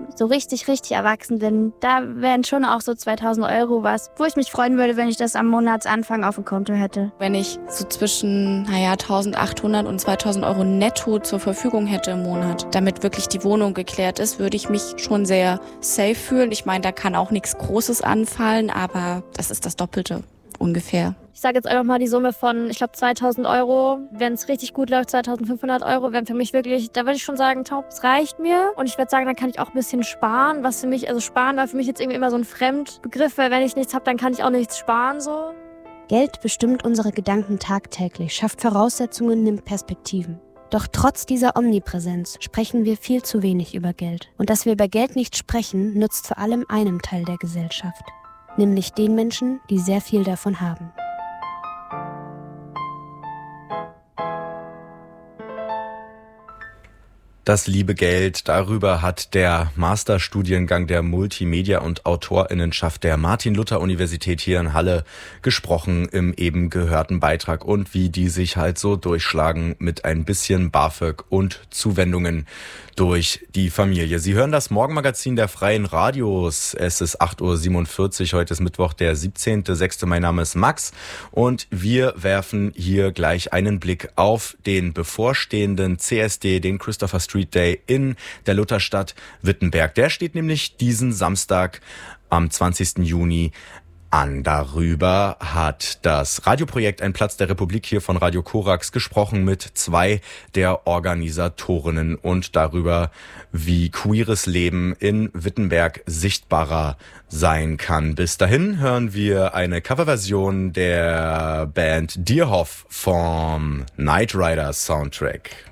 so richtig erwachsen bin, da wären schon auch so 2.000 Euro was, wo ich mich freuen würde, wenn ich das am Monatsanfang auf dem Konto hätte. Wenn ich so zwischen 1.800 und 2.000 Euro netto zur Verfügung hätte im Monat, damit wirklich die Wohnung geklärt ist, würde ich mich schon sehr safe fühlen. Ich meine, da kann auch nichts Großes anfallen, aber das ist das Doppelte ungefähr. Ich sage jetzt einfach mal die Summe von, ich glaube, 2.000 Euro. Wenn es richtig gut läuft, 2.500 Euro wären für mich wirklich, da würde ich schon sagen, top, es reicht mir. Und ich würde sagen, dann kann ich auch ein bisschen sparen, was für mich, also sparen war für mich jetzt irgendwie immer so ein Fremdbegriff, weil wenn ich nichts habe, dann kann ich auch nichts sparen, so. Geld bestimmt unsere Gedanken tagtäglich, schafft Voraussetzungen, nimmt Perspektiven. Doch trotz dieser Omnipräsenz sprechen wir viel zu wenig über Geld. Und dass wir über Geld nicht sprechen, nützt vor allem einem Teil der Gesellschaft. Nämlich den Menschen, die sehr viel davon haben. Das liebe Geld, darüber hat der Masterstudiengang der Multimedia- und AutorInnenschaft der Martin-Luther-Universität hier in Halle gesprochen im eben gehörten Beitrag und wie die sich halt so durchschlagen mit ein bisschen BAföG und Zuwendungen durch die Familie. Sie hören das Morgenmagazin der Freien Radios. Es ist 8.47 Uhr, heute ist Mittwoch, der 17.06. Mein Name ist Max und wir werfen hier gleich einen Blick auf den bevorstehenden CSD, den Christopher Street Day in der Lutherstadt Wittenberg. Der steht nämlich diesen Samstag am 20. Juni an. Darüber hat das Radioprojekt Ein Platz der Republik hier von Radio Korax gesprochen mit zwei der Organisatorinnen und darüber, wie queeres Leben in Wittenberg sichtbarer sein kann. Bis dahin hören wir eine Coverversion der Band Dierhoff vom Knight Rider Soundtrack.